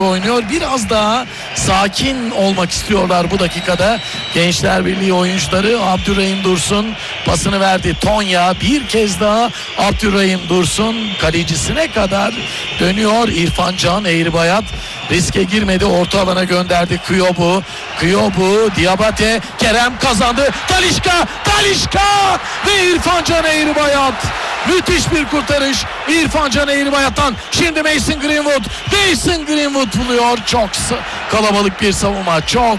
oynuyor. Biraz daha sakin olmak istiyorlar bu dakikada. Gençler Birliği oyuncuları. Abdurrahim Dursun pasını verdi. Tonya bir kez daha Abdurrahim Dursun kalecisine kadar dönüyor. İrfan Can Eğribayat riske girmedi. Orta alana gönderdi. Kıyobu Diabate. Kerem kazandı. Talişka ve İrfan Can Eğribayat. Müthiş bir kurtarış İrfan Can Eğribayat'tan. Şimdi Mason Greenwood buluyor. Çok kalabalık bir savunma. Çok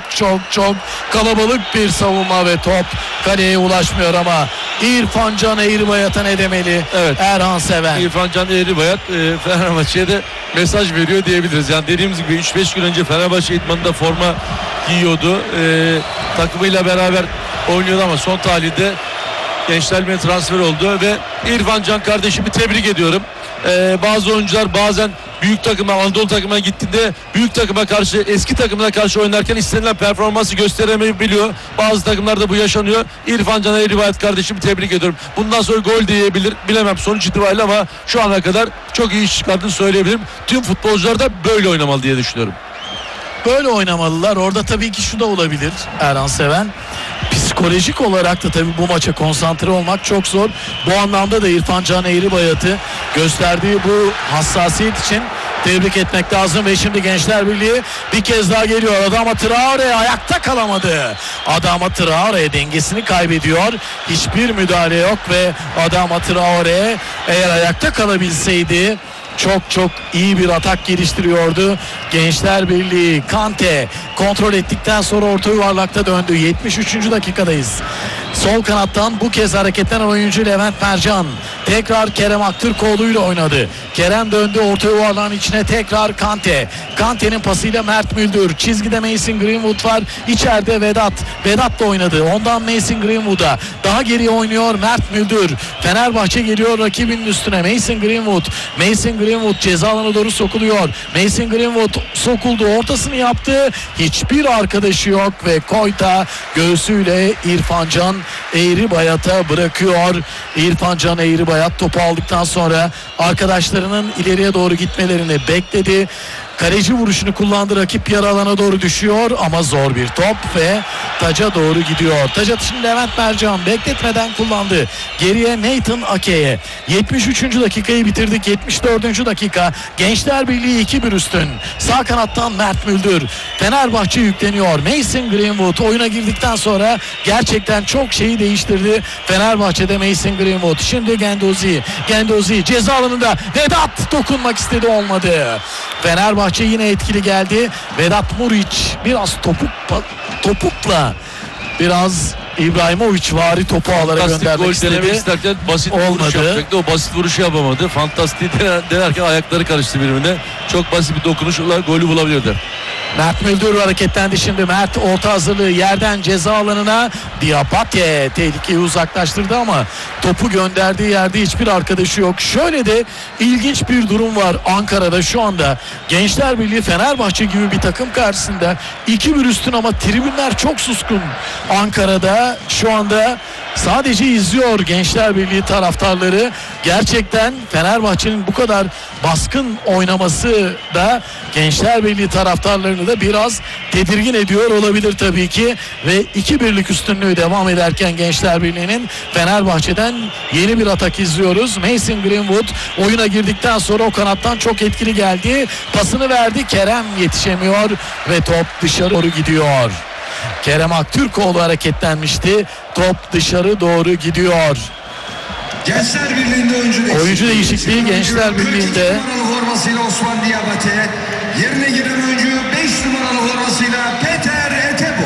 kalabalık bir savunma ve top kaleye ulaşmıyor ama İrfan Can Eğribayat'a ne demeli? Evet. Erhan Seven. İrfan Can Eğribayat Fenerbahçe'ye de mesaj veriyor diyebiliriz. Yani dediğimiz gibi 3-5 gün önce Fenerbahçe idmanında forma giyiyordu. Takımıyla beraber oynuyordu ama son talihde Gençler Birliği'ne transfer oldu ve İrfan Can kardeşimi tebrik ediyorum. Bazı oyuncular bazen büyük takıma, Anadolu takımına gittiğinde büyük takıma karşı, eski takımına karşı oynarken istenilen performansı gösteremeyebiliyor. Bazı takımlarda bu yaşanıyor. İrfan Can Eğribayat kardeşimi tebrik ediyorum. Bundan sonra gol diyebilir, bilemem sonuç itibariyle ama şu ana kadar çok iyi iş çıkardığını söyleyebilirim. Tüm futbolcular da böyle oynamalı diye düşünüyorum. Böyle oynamalılar. Orada tabii ki şu da olabilir Erhan Seven. Psikolojik olarak da tabii bu maça konsantre olmak çok zor. Bu anlamda da İrfan Can Eğribayat'ı gösterdiği bu hassasiyet için tebrik etmek lazım. Ve şimdi Gençler Birliği bir kez daha geliyor. Adama Traore ayakta kalamadı. Adama Traore dengesini kaybediyor. Hiçbir müdahale yok ve Adama Traore eğer ayakta kalabilseydi çok iyi bir atak geliştiriyordu. Gençler Birliği. Kante kontrol ettikten sonra orta yuvarlakta döndü. 73. dakikadayız. Sol kanattan bu kez hareketlenen oyuncu Levent Mercan. Tekrar Kerem Aktürkoğlu ile oynadı. Kerem döndü orta yuvarlağın içine, tekrar Kante. Kante'nin pasıyla Mert Müldür. Çizgide Mason Greenwood var. İçeride Vedat. Vedat da oynadı. Ondan Mason Greenwood'a. Daha geriye oynuyor Mert Müldür. Fenerbahçe geliyor rakibinin üstüne. Mason Greenwood ceza alanına doğru sokuluyor. Mason Greenwood sokuldu. Ortasını yaptı. Hiçbir arkadaşı yok ve Koyta göğsüyle İrfan Can Eğribayat'a bırakıyor. İrfan Can Eğribayat topu aldıktan sonra arkadaşlarının ileriye doğru gitmelerini bekledi. Kaleci vuruşunu kullandı. Rakip yarı alana doğru düşüyor ama zor bir top ve taca doğru gidiyor. Taca şimdi Levent Mercan bekletmeden kullandı. Geriye Nathan Ake'ye. 73. dakikayı bitirdik. 74. dakika. Gençler Birliği 2-1 üstün. Sağ kanattan Mert Müldür. Fenerbahçe yükleniyor. Mason Greenwood oyuna girdikten sonra gerçekten çok şeyi değiştirdi. Fenerbahçe'de Mason Greenwood. Şimdi Gendozi ceza alanında. Vedat dokunmak istedi, olmadı. Fenerbahçe yine etkili geldi. Vedat Muriç biraz topukla biraz İbrahimovic vari topu ağlara göndermek istedi. Denemek isterken basit vuruş yapacaktı. O basit vuruşu yapamadı. Fantastik denerken ayakları karıştı birbirine. Çok basit bir dokunuşla golü bulabilirdi. Mert Müldür hareketlendi şimdi. Mert orta hazırlığı yerden ceza alanına. Diabate tehlikeyi uzaklaştırdı ama topu gönderdiği yerde hiçbir arkadaşı yok. Şöyle de ilginç bir durum var Ankara'da şu anda. Gençler Birliği Fenerbahçe gibi bir takım karşısında 2-1 üstün ama tribünler çok suskun. Ankara'da şu anda sadece izliyor Gençler Birliği taraftarları. Gerçekten Fenerbahçe'nin bu kadar baskın oynaması da Gençler Birliği taraftarlarını da biraz tedirgin ediyor olabilir tabii ki. Ve 2-1'lik üstünlüğü devam ederken Gençler Birliği'nin Fenerbahçe'den yeni bir atak izliyoruz. Mason Greenwood oyuna girdikten sonra o kanattan çok etkili geldi. Pasını verdi. Kerem yetişemiyor ve top dışarı doğru gidiyor. Kerem Aktürkoğlu hareketlenmişti. Top dışarı doğru gidiyor. Gençler Birliği'nde oyuncu değişikliği Gençler Birliği'nde. Formasıyla Osman Diabate, yerine giren oyuncu 5 numaralı formasıyla Peter Etebo.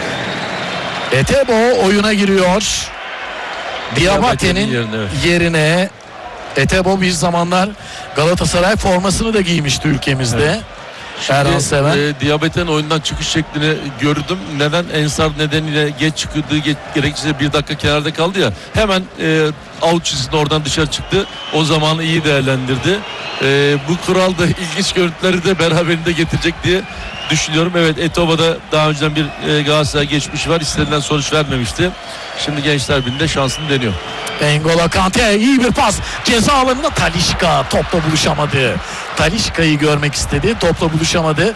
Etebo oyuna giriyor. Diabate'nin yerine Etebo bir zamanlar Galatasaray formasını da giymişti ülkemizde. Evet. Erhan Seven. Diabate'nin oyundan çıkış şeklini gördüm. Neden? Ensar nedeniyle geç çıkıldığı gerekçesiyle bir dakika kenarda kaldı ya. Hemen out çizgisinde oradan dışarı çıktı. O zamanı iyi değerlendirdi. Bu kural da ilginç görüntüleri de beraberinde getirecek diye düşünüyorum. Evet, Etobo'da daha önceden bir Galatasaray geçmişi var. İstenilen sonuç vermemişti. Şimdi Gençler Birliği'nde şansını deniyor. N'Golo Kante iyi bir pas. Ceza alanında Talisca topla buluşamadı. Talisca'yı görmek istedi. Topla buluşamadı.